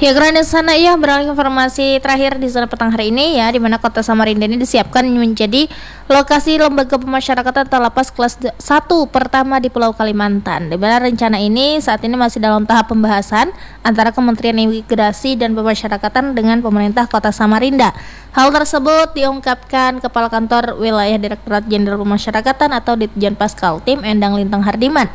Ya, karena sana ya beralih informasi terakhir di zona petang hari ini ya, di mana Kota Samarinda ini disiapkan menjadi lokasi lembaga pemasyarakatan atau lapas kelas 1 pertama di Pulau Kalimantan. Di mana rencana ini saat ini masih dalam tahap pembahasan antara Kementerian Imigrasi dan Pemasyarakatan dengan pemerintah Kota Samarinda. Hal tersebut diungkapkan Kepala Kantor Wilayah Direktorat Jenderal Pemasyarakatan atau Ditjen Paskaltim Endang Lintang Hardiman.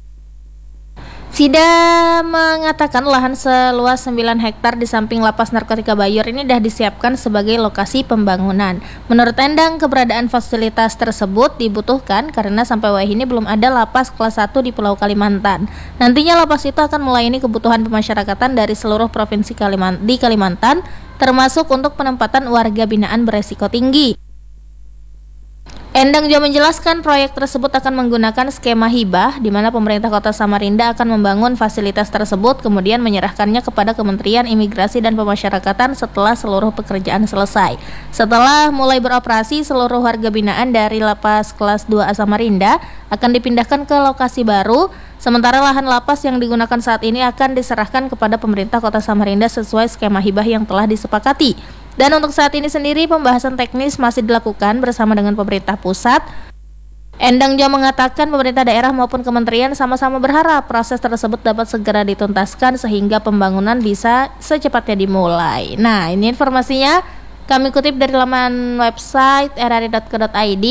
Sida mengatakan lahan seluas 9 hektar di samping lapas narkotika Bayur ini sudah disiapkan sebagai lokasi pembangunan. Menurut Endang, keberadaan fasilitas tersebut dibutuhkan karena sampai wah ini belum ada lapas kelas 1 di Pulau Kalimantan. Nantinya lapas itu akan melayani kebutuhan pemasyarakatan dari seluruh provinsi di Kalimantan, termasuk untuk penempatan warga binaan beresiko tinggi. Endang juga menjelaskan proyek tersebut akan menggunakan skema hibah di mana pemerintah Kota Samarinda akan membangun fasilitas tersebut kemudian menyerahkannya kepada Kementerian Imigrasi dan Pemasyarakatan setelah seluruh pekerjaan selesai. Setelah mulai beroperasi, seluruh warga binaan dari lapas kelas 2A Samarinda akan dipindahkan ke lokasi baru, sementara lahan lapas yang digunakan saat ini akan diserahkan kepada pemerintah Kota Samarinda sesuai skema hibah yang telah disepakati. Dan untuk saat ini sendiri pembahasan teknis masih dilakukan bersama dengan pemerintah pusat. Endang juga mengatakan pemerintah daerah maupun kementerian sama-sama berharap proses tersebut dapat segera dituntaskan sehingga pembangunan bisa secepatnya dimulai. Nah, ini informasinya kami kutip dari laman website rri.co.id.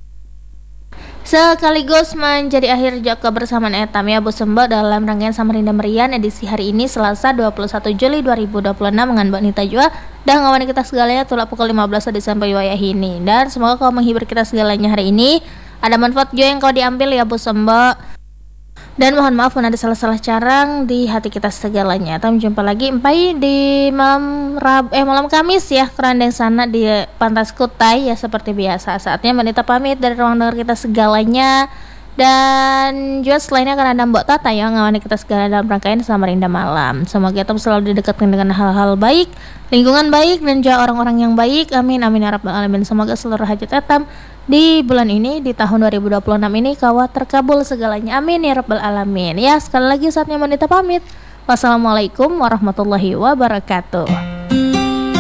Sekaligus menjadi akhir jok kebersamaan etam ya Bu Sembo dalam rangkaian Samarinda Merian edisi hari ini Selasa 21 Juli 2026 dengan Mbak Nita Jua dan ngawani kita segalanya tulak pukul 15 sampai wayah ini. Dan semoga kau menghibur kita segalanya hari ini ada manfaat juga yang kau diambil ya Bu Sembo. Dan mohon maaf pun ada salah-salah carang di hati kita segalanya. Kita jumpa lagi empai di malam Kamis ya, kerandeng sana di Pantas Kutai ya seperti biasa. Saatnya Manita pamit dari ruang dengar kita segalanya. Dan juga selainnya akan ada Mbok Tata yang ngawani kita segala dalam rangkaian Samarinda Malam. Semoga kita selalu didekatkan dengan hal-hal baik, lingkungan baik dan juga orang-orang yang baik. Amin amin ya rabbal alamin. Semoga seluruh hajat etam di bulan ini, di tahun 2026 ini kawat terkabul segalanya. Amin ya rabbal alamin. Ya, sekali lagi saatnya Manita pamit. Wassalamualaikum warahmatullahi wabarakatuh.